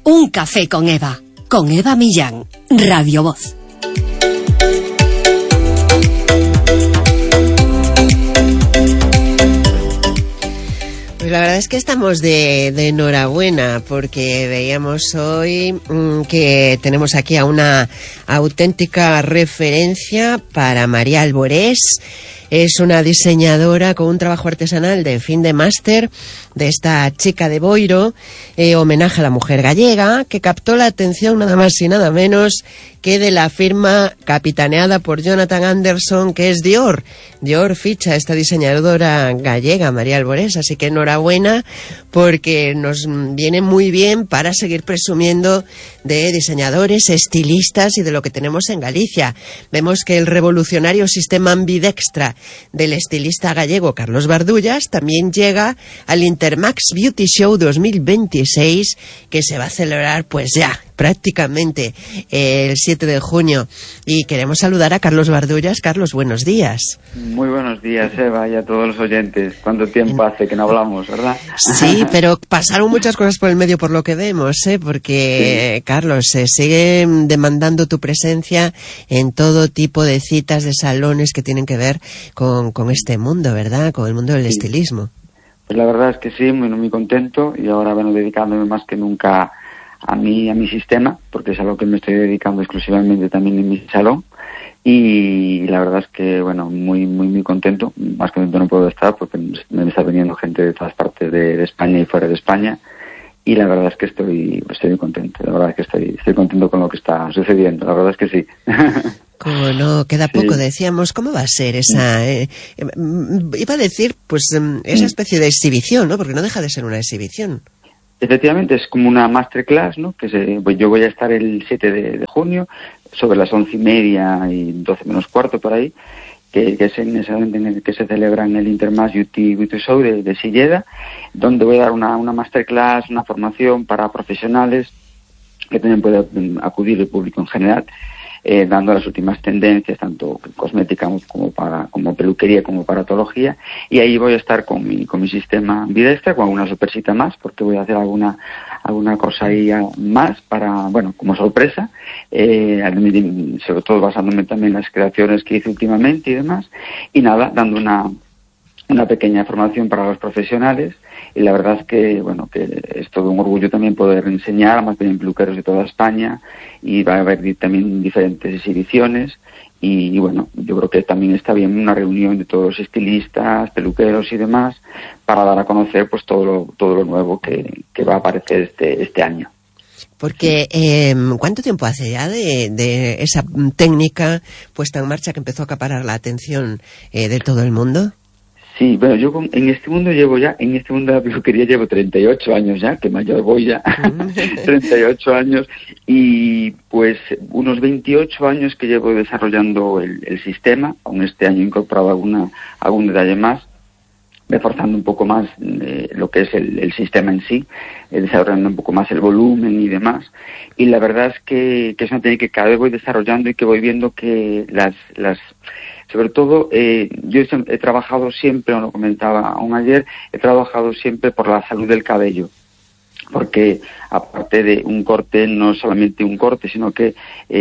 Un café con Eva Millán, Radio Voz. Pues la verdad es que estamos de enhorabuena, porque veíamos hoy que tenemos aquí a una auténtica referencia para María Alborés. Es una diseñadora con un trabajo artesanal de fin de máster de esta chica de Boiro, homenaje a la mujer gallega, que captó la atención nada más y nada menos que de la firma capitaneada por Jonathan Anderson, que es Dior. Dior ficha a esta diseñadora gallega, María Alborés, así que enhorabuena, porque nos viene muy bien para seguir presumiendo de diseñadores, estilistas y de lo que tenemos en Galicia. Vemos que el revolucionario sistema ambidextra del estilista gallego Carlos Bardullas también llega al Intermax Beauty Show 2026, que se va a celebrar pues ya prácticamente el 7 de junio. Y queremos saludar a Carlos Bardullas. Carlos, buenos días. Muy buenos días, Eva, y a todos los oyentes. ¿Cuánto tiempo hace que no hablamos, verdad? Sí, pero pasaron muchas cosas por el medio por lo que vemos, porque sí. Carlos, se sigue demandando tu presencia en todo tipo de citas de salones que tienen que ver con este mundo, ¿verdad? Con el mundo del estilismo. Pues la verdad es que sí, muy contento, y ahora dedicándome más que nunca a mi sistema, porque es a lo que me estoy dedicando exclusivamente también en mi salón. Y la verdad es que, muy contento. Más contento no puedo estar, porque me está viniendo gente de todas partes de España y fuera de España. Y la verdad es que estoy muy contento. La verdad es que estoy contento con lo que está sucediendo. La verdad es que sí. Como no, queda poco, sí. Decíamos, ¿cómo va a ser esa, iba a decir, esa especie de exhibición, ¿no? Porque no deja de ser una exhibición. Efectivamente, es como una masterclass, ¿no? Yo voy a estar el 7 de junio, sobre las 11:30 y 12 menos cuarto por ahí, que es en el que se celebra en el Intermax Beauty Show de Silleda, donde voy a dar una masterclass, una formación para profesionales, que también puede acudir el público en general, dando las últimas tendencias, tanto cosmética como peluquería, como paratología, y ahí voy a estar con mi sistema ambidextra, con alguna sorpresita más, porque voy a hacer alguna cosa ahí más como sorpresa, sobre todo basándome también en las creaciones que hice últimamente y demás, y nada, dando una pequeña formación para los profesionales. Y la verdad es que es todo un orgullo también poder enseñar a más bien peluqueros de toda España, y va a haber también diferentes exhibiciones, y yo creo que también está bien una reunión de todos los estilistas, peluqueros y demás, para dar a conocer pues todo lo nuevo que va a aparecer este año. Porque ¿cuánto tiempo hace ya de esa técnica puesta en marcha que empezó a acaparar la atención de todo el mundo? Sí, yo en este mundo de la peluquería llevo 38 años ya, que mayor voy ya, 38 años, y pues unos 28 años que llevo desarrollando el sistema. Aún este año he incorporado algún detalle más, reforzando un poco más lo que es el sistema en sí, desarrollando un poco más el volumen y demás. Y la verdad es que es una técnica que cada vez voy desarrollando, y que voy viendo que sobre todo, yo he trabajado siempre, lo comentaba aún ayer, he trabajado siempre por la salud del cabello, porque aparte de un corte, no solamente un corte, sino que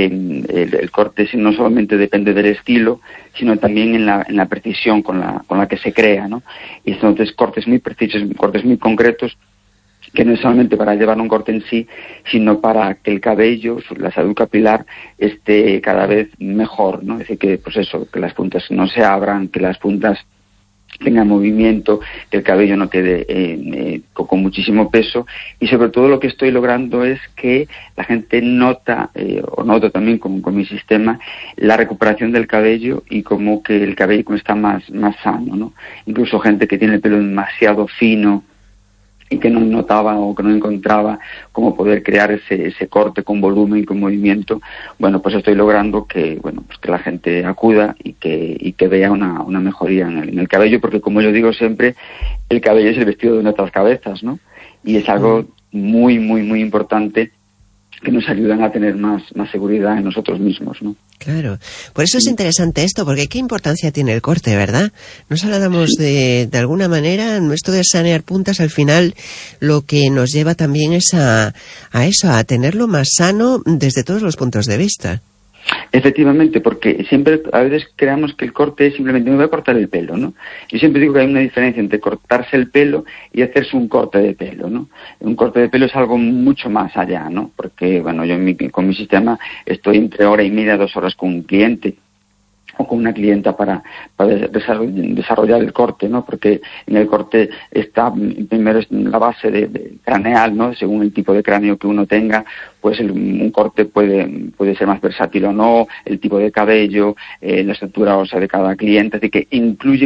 el corte no solamente depende del estilo, sino también en la precisión con la que se crea, ¿no? Y entonces cortes muy precisos, cortes muy concretos, que no es solamente para llevar un corte en sí, sino para que el cabello, la salud capilar, esté cada vez mejor, ¿no? Es decir, que las puntas no se abran, que las puntas tengan movimiento, que el cabello no quede con muchísimo peso, y sobre todo lo que estoy logrando es que la gente nota, o noto también con mi sistema, la recuperación del cabello, y como que el cabello está más sano, ¿no? Incluso gente que tiene el pelo demasiado fino y que no notaba o que no encontraba cómo poder crear ese corte con volumen y con movimiento, pues estoy logrando que la gente acuda y que vea una mejoría en el cabello, porque como yo digo siempre, el cabello es el vestido de nuestras cabezas, ¿no? Y es algo muy importante que nos ayudan a tener más seguridad en nosotros mismos, ¿no? Claro, por eso es interesante esto, porque qué importancia tiene el corte, ¿verdad? Nos hablamos de alguna manera, esto de sanear puntas, al final lo que nos lleva también es a eso, a tenerlo más sano desde todos los puntos de vista. Efectivamente, porque siempre a veces creamos que el corte es simplemente me voy a cortar el pelo, ¿no? Yo siempre digo que hay una diferencia entre cortarse el pelo y hacerse un corte de pelo, ¿no? Un corte de pelo es algo mucho más allá, ¿no? Porque, bueno, yo con mi sistema estoy entre hora y media, 2 horas con un cliente o con una clienta para desarrollar el corte, ¿no? Porque en el corte está primero la base de craneal, ¿no? Según el tipo de cráneo que uno tenga, pues un corte puede ser más versátil o no, el tipo de cabello, la estructura ósea de cada cliente, así que incluye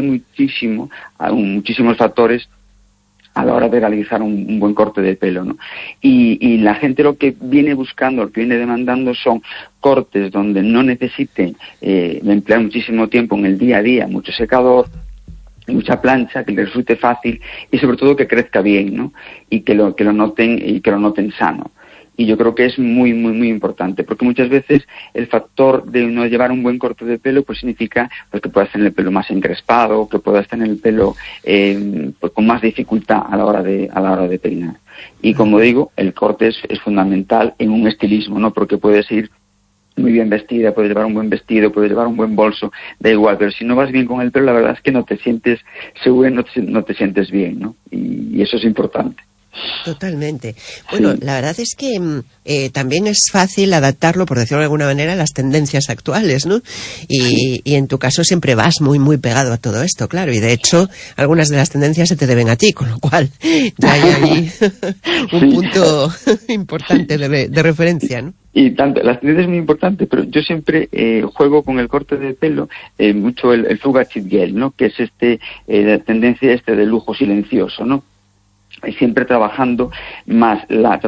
muchísimos factores a la hora de realizar un buen corte de pelo, ¿no? Y la gente lo que viene buscando, lo que viene demandando son cortes donde no necesiten emplear muchísimo tiempo en el día a día, mucho secador, mucha plancha, que les resulte fácil y sobre todo que crezca bien, ¿no? Y que lo noten sano. Y yo creo que es muy, muy, muy importante, porque muchas veces el factor de no llevar un buen corte de pelo pues significa pues que puedas tener el pelo más encrespado, que puedas tener el pelo pues con más dificultad a la hora de peinar. Y como digo, el corte es fundamental en un estilismo, ¿no? Porque puedes ir muy bien vestida, puedes llevar un buen vestido, puedes llevar un buen bolso, da igual, pero si no vas bien con el pelo, la verdad es que no te sientes segura, no te sientes bien, ¿no? Y eso es importante. Totalmente. Bueno, sí. La verdad es que también es fácil adaptarlo, por decirlo de alguna manera, a las tendencias actuales, ¿no? Y en tu caso siempre vas muy, muy pegado a todo esto, claro. Y de hecho, algunas de las tendencias se te deben a ti, con lo cual ya hay ahí un punto importante de referencia, ¿no? Y tanto, las tendencias es muy importante, pero yo siempre juego con el corte de pelo mucho el Fugazi Gel, ¿no? Que es la tendencia de lujo silencioso, ¿no? Y siempre trabajando más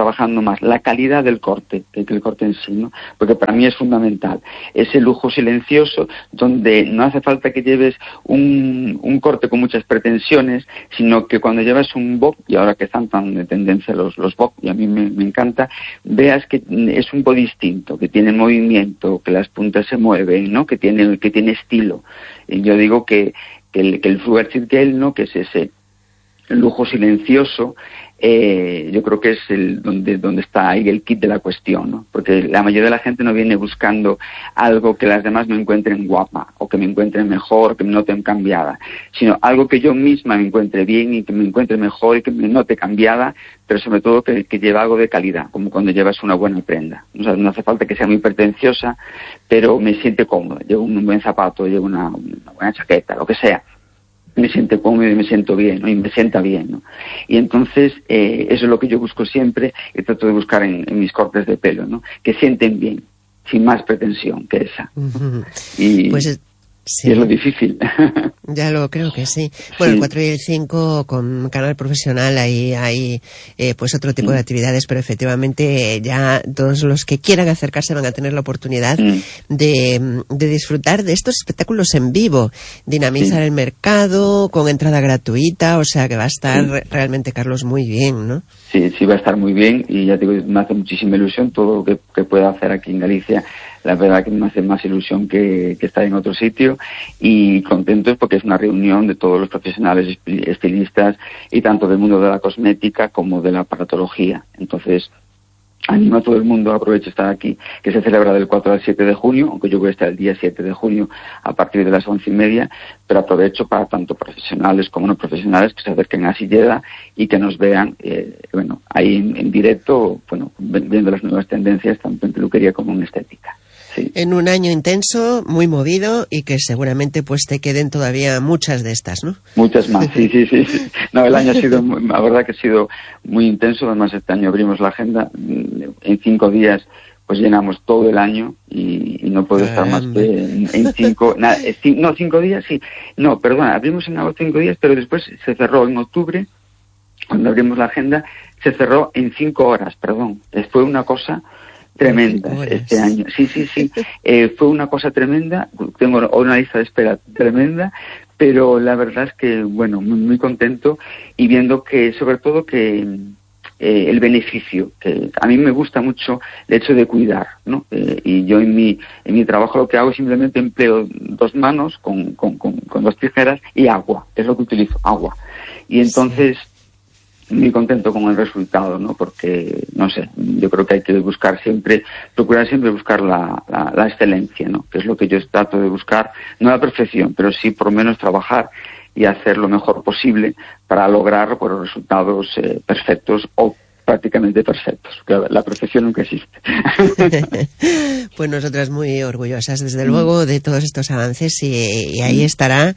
la calidad del corte que el corte en sí, ¿no? Porque para mí es fundamental ese lujo silencioso donde no hace falta que lleves un corte con muchas pretensiones, sino que cuando llevas un bob, y ahora que están tan de tendencia los bob, y a mí me encanta, veas que es un bob distinto, que tiene movimiento, que las puntas se mueven, ¿no? Que tiene estilo. Y yo digo que el Fugazi Gel, ¿no? Que es ese el lujo silencioso, yo creo que es donde está ahí el kit de la cuestión, ¿no? Porque la mayoría de la gente no viene buscando algo que las demás me encuentren guapa, o que me encuentren mejor, que me noten cambiada, sino algo que yo misma me encuentre bien y que me encuentre mejor y que me note cambiada, pero sobre todo que lleve algo de calidad, como cuando llevas una buena prenda. O sea, no hace falta que sea muy pretenciosa, pero me siente cómoda. Llevo un buen zapato, llevo una buena chaqueta, lo que sea. Me siento cómodo y me siento bien, ¿no? Y me sienta bien, ¿no? Y entonces eso es lo que yo busco siempre y trato de buscar en mis cortes de pelo, ¿no? Que sienten bien, sin más pretensión que esa. Uh-huh. Y pues sí. Y es lo difícil. Ya lo creo que sí. Bueno, sí. El 4 y el 5 con canal profesional hay pues otro tipo de actividades, pero efectivamente ya todos los que quieran acercarse van a tener la oportunidad de disfrutar de estos espectáculos en vivo, dinamizar el mercado con entrada gratuita, o sea que va a estar realmente, Carlos, muy bien, ¿no? Sí, va a estar muy bien y ya te digo, me hace muchísima ilusión todo lo que pueda hacer aquí en Galicia. La verdad que me hace más ilusión que estar en otro sitio y contentos porque es una reunión de todos los profesionales estilistas y tanto del mundo de la cosmética como de la aparatología. Entonces, animo a todo el mundo, aprovecho estar aquí, que se celebra del 4 al 7 de junio, aunque yo voy a estar el día 7 de junio a partir de las 11:30, pero aprovecho para tanto profesionales como no profesionales que se acerquen a Silleda y que nos vean, ahí en directo, viendo las nuevas tendencias, tanto en peluquería como en estética. Sí. En un año intenso, muy movido y que seguramente pues te queden todavía muchas de estas, ¿no? Muchas más, sí. No, el año ha sido, la verdad que ha sido muy intenso. Además, este año abrimos la agenda. En 5 días pues llenamos todo el año y no puedo estar más que en 5... 5 días, sí. No, perdona, abrimos en 5 días, pero después se cerró en octubre. Cuando abrimos la agenda, se cerró en 5 horas, perdón. Fue una cosa tremenda este año. Sí. Fue una cosa tremenda. Tengo una lista de espera tremenda, pero la verdad es que, muy, muy contento y viendo que, sobre todo, que el beneficio, que a mí me gusta mucho el hecho de cuidar, ¿no? Y yo en mi trabajo lo que hago es simplemente empleo 2 manos con 2 tijeras y agua, es lo que utilizo, agua. Y entonces, muy contento con el resultado, ¿no? Porque, no sé, yo creo que hay que procurar siempre buscar la excelencia, ¿no? Que es lo que yo trato de buscar, no la perfección, pero sí por lo menos trabajar y hacer lo mejor posible para lograr pues, resultados perfectos o prácticamente perfectos. Claro, la perfección nunca existe. Pues nosotras muy orgullosas, desde luego, de todos estos avances y ahí estará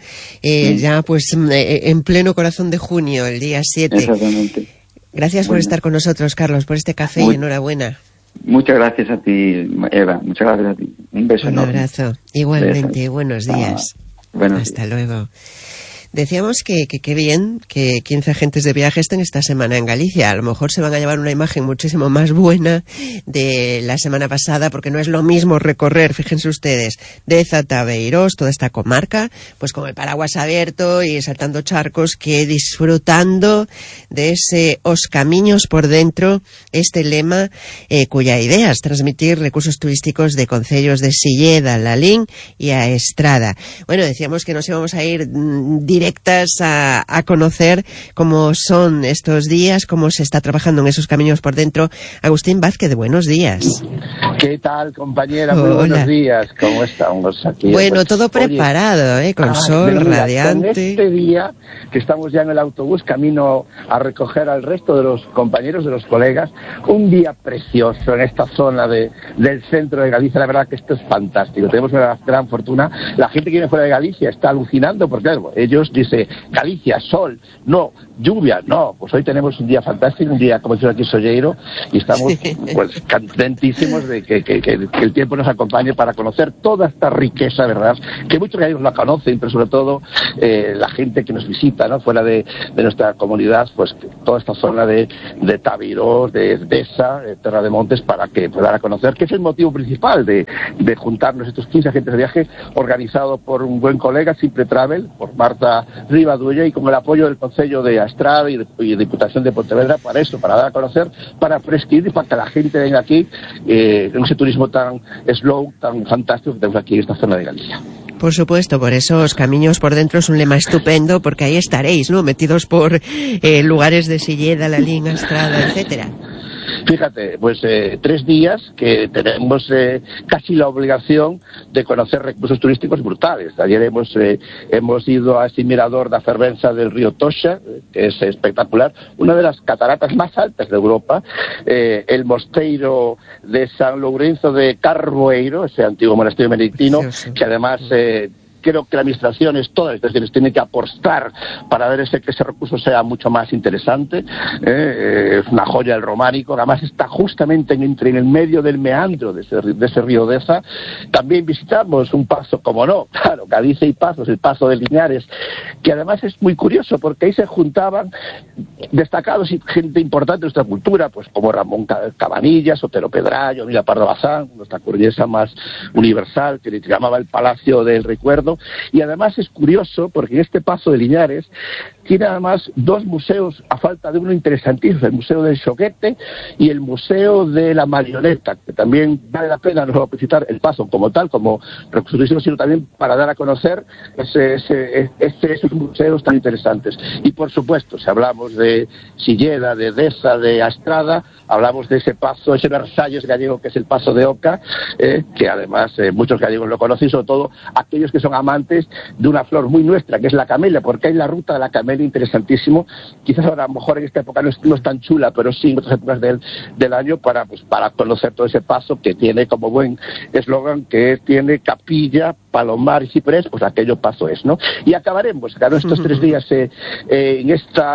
ya pues en pleno corazón de junio, el día 7. Exactamente. Gracias por estar con nosotros, Carlos, por este café y enhorabuena. Muchas gracias a ti, Eva. Muchas gracias a ti. Un beso enorme. Un abrazo. Igualmente, buenos días. Hasta luego. Decíamos que qué bien que 15 agentes de viaje estén esta semana en Galicia. A lo mejor se van a llevar una imagen muchísimo más buena de la semana pasada, porque no es lo mismo recorrer, fíjense ustedes, de Zatabeirós, toda esta comarca, pues con el paraguas abierto y saltando charcos, que disfrutando de os camiños por dentro, este lema cuya idea es transmitir recursos turísticos de concellos de Silleda, Lalín y a Estrada. Bueno, decíamos que nos íbamos a ir directas a conocer cómo son estos días, cómo se está trabajando en esos caminos por dentro. Agustín Vázquez, buenos días. ¿Qué tal, compañera? Muy buenos días. ¿Cómo estamos aquí? Bueno, todo preparado, con sol radiante. Con este día, que estamos ya en el autobús, camino a recoger al resto de los compañeros, de los colegas, un día precioso en esta zona del centro de Galicia. La verdad que esto es fantástico. Tenemos una gran fortuna. La gente que viene fuera de Galicia está alucinando porque, claro, ellos dicen, Galicia, sol, no, lluvia, no. Pues hoy tenemos un día fantástico, un día, como decimos aquí, solleiro, y estamos pues contentísimos de que el tiempo nos acompañe para conocer toda esta riqueza, ¿verdad? Que muchos gallegos la conocen, pero sobre todo la gente que nos visita, ¿no? Fuera de nuestra comunidad, pues toda esta zona de Tabirós, de Deza, de Terra de Montes, para que puedan a conocer, que es el motivo principal de juntarnos estos 15 agentes de viaje, organizado por un buen colega, Simple Travel, por Marta Rivadulla, y con el apoyo del Concello de Astrada y Diputación de Pontevedra, para eso, para dar a conocer, para prescribir y para que la gente venga aquí en ese turismo tan slow, tan fantástico que tenemos aquí en esta zona de Galicia. Por supuesto, por eso os camiños por dentro es un lema estupendo, porque ahí estaréis, ¿no? Metidos por lugares de Silleda, Lalín, Astrada, etcétera. Fíjate, pues 3 días que tenemos casi la obligación de conocer recursos turísticos brutales. Ayer hemos ido a ese mirador da fervenza del río Toxa, que es espectacular, una de las cataratas más altas de Europa, el mosteiro de San Lourenço de Carboeiro, ese antiguo monasterio benedictino, que además creo que la administración, todas las administraciones tienen que apostar para ver que ese recurso sea mucho más interesante. Es una joya del románico, además está justamente en el medio del meandro de ese río Deza. También visitamos un pazo, como no, claro, Galicia y Pazos, el Pazo de Liñares, que además es muy curioso porque ahí se juntaban destacados y gente importante de nuestra cultura, pues como Ramón Cabanillas, Otero Pedrayo, Mila Pardo Bazán, nuestra cordillera más universal, que le llamaba el Palacio del Recuerdo. Y además es curioso porque en este Pazo de Liñares tiene además 2 museos, a falta de uno interesantísimo, el Museo del Xoguete y el Museo de la Marioneta, que también vale la pena no solo visitar el Pazo como tal, como recurso turístico, sino también para dar a conocer esos museos tan interesantes. Y por supuesto, si hablamos de Silleda, de Deza, de Astrada, hablamos de ese Pazo, ese Versalles gallego que es el Pazo de Oca, que además muchos gallegos lo conocen, sobre todo aquellos que son amantes de una flor muy nuestra, que es la camelia, porque hay la ruta de la camelia interesantísimo. Quizás ahora a lo mejor en esta época no es tan chula, pero sí en otras épocas del año para conocer todo ese Pazo que tiene como buen eslogan, que tiene capilla, palomar y ciprés, pues aquello Pazo es, ¿no? Y acabaremos, claro, estos 3 días en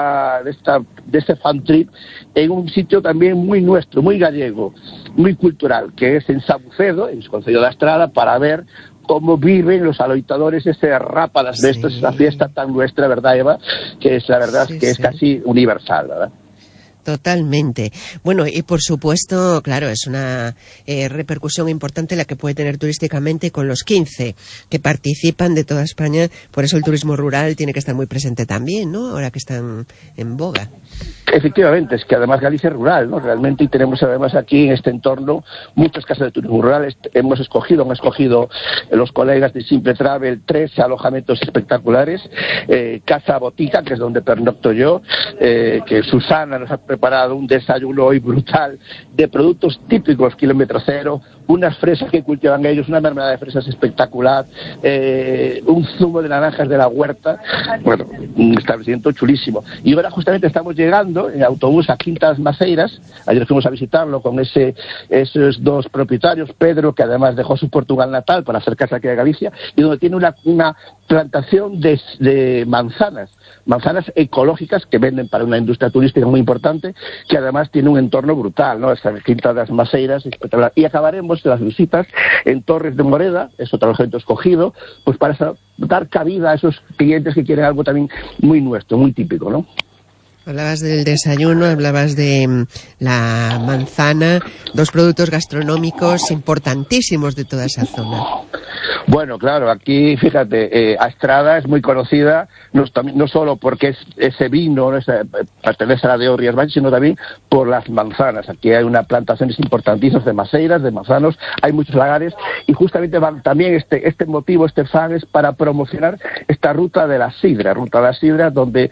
este fan trip en un sitio también muy nuestro, muy gallego, muy cultural, que es en Sabucedo, en su concello de Astrada, para ver cómo viven los aloitadores ese rápadas de esto, esa fiesta tan nuestra, ¿verdad, Eva? Que es la verdad que es casi universal, ¿verdad? Totalmente. Bueno, y por supuesto, claro, es una repercusión importante la que puede tener turísticamente con los 15 que participan de toda España. Por eso el turismo rural tiene que estar muy presente también, ¿no? Ahora que están en boga. Efectivamente, es que además Galicia es rural, ¿no? Realmente, y tenemos además aquí en este entorno muchas casas de turismo rural. Han escogido los colegas de Simple Travel 3 alojamientos espectaculares. Casa Botica, que es donde pernocto yo, que Susana nos ha preparado un desayuno hoy brutal de productos típicos kilómetro cero, unas fresas que cultivan ellos, una mermelada de fresas espectacular, un zumo de naranjas de la huerta. Bueno, un establecimiento chulísimo. Y ahora justamente estamos llegando en autobús a Quintas Maceiras. Ayer fuimos a visitarlo con esos dos propietarios, Pedro, que además dejó su Portugal natal para acercarse aquí a Galicia, y donde tiene una plantación de manzanas ecológicas que venden para una industria turística muy importante, que además tiene un entorno brutal, ¿no? Esta Quinta das Maceiras, espectacular. Y acabaremos las visitas en Torres de Moreda, es otro alojamiento escogido, pues para dar cabida a esos clientes que quieren algo también muy nuestro, muy típico, ¿no? Hablabas del desayuno, hablabas de la manzana, dos productos gastronómicos importantísimos de toda esa zona. Bueno, claro, aquí, fíjate, Astrada es muy conocida, no solo porque ese vino pertenece a la de Orrias Baix, sino también por las manzanas. Aquí hay unas plantaciones importantísimas de maceiras, de manzanos, hay muchos lagares, y justamente también este motivo, este fan, es para promocionar esta ruta de la sidra, donde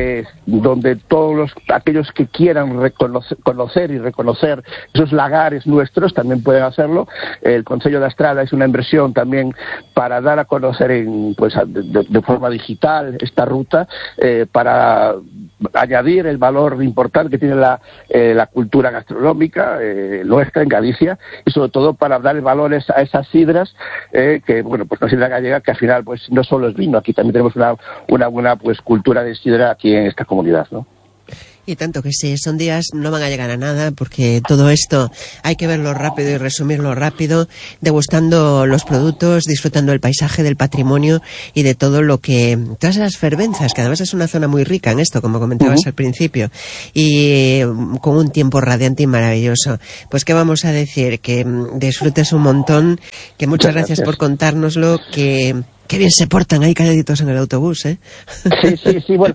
todos aquellos que quieran conocer y reconocer esos lagares nuestros también pueden hacerlo. El Concello de Astrada es una inversión también para dar a conocer de forma digital esta ruta, para añadir el valor importante que tiene la cultura gastronómica nuestra en Galicia, y sobre todo para dar valores a esas sidras, que bueno, pues la sidra gallega, que al final pues no solo es vino, aquí también tenemos una buena pues cultura de sidra aquí en esta comunidad, ¿no? Y tanto que sí, son días, no van a llegar a nada, porque todo esto hay que verlo rápido y resumirlo rápido, degustando los productos, disfrutando del paisaje, del patrimonio y de todo lo que, todas esas fervenzas, que además es una zona muy rica en esto, como comentabas al principio, y con un tiempo radiante y maravilloso. Pues qué vamos a decir, que disfrutes un montón, que muchas gracias por contárnoslo, que qué bien se portan ahí calladitos en el autobús, ¿eh? Sí, bueno,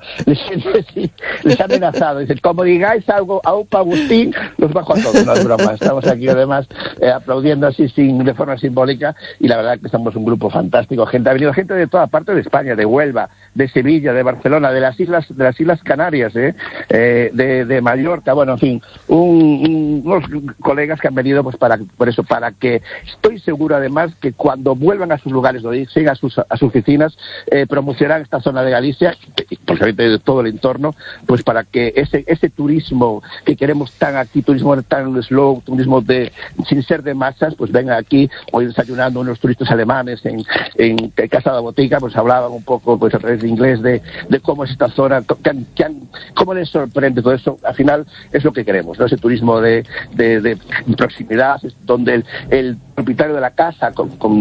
les ha amenazado. Dicen, como digáis algo a un Agustín, los bajo a todos, no es broma. Estamos aquí además aplaudiendo así de forma simbólica, y la verdad que somos un grupo fantástico. Ha venido gente de toda parte de España, de Huelva, de Sevilla, de Barcelona, de las Islas Canarias, de Mallorca, bueno, en fin, unos colegas que han venido pues para que estoy seguro además que cuando vuelvan a sus lugares de origen, a sus oficinas, promocionar esta zona de Galicia, posiblemente de todo el entorno, pues para que ese turismo que queremos turismo tan slow, turismo sin ser de masas, pues venga aquí. Hoy desayunando unos turistas alemanes en Casa de Botica, pues hablaban un poco pues a través de inglés de cómo es esta zona, cómo les sorprende todo eso. Al final es lo que queremos, ¿no? Ese turismo de proximidad, donde el propietario de la casa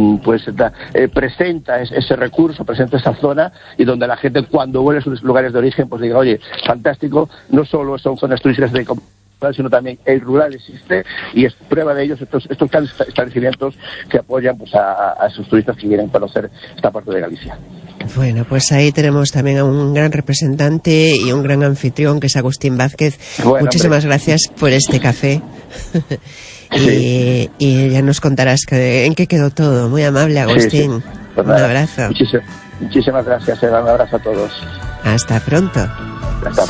presenta ese recurso, presenta esa zona, y donde la gente cuando vuelve a sus lugares de origen pues diga, oye, fantástico, no solo son zonas turísticas sino también el rural existe, y es prueba de ellos estos establecimientos que apoyan pues a esos turistas que quieren conocer esta parte de Galicia. Bueno, pues ahí tenemos también a un gran representante y un gran anfitrión, que es Agustín Vázquez. Bueno, muchísimas gracias por este café. Y ya nos contarás en qué quedó todo. Muy amable, Agustín. Sí. Pues un abrazo. Muchísimas gracias, un abrazo a todos. Hasta pronto. Hasta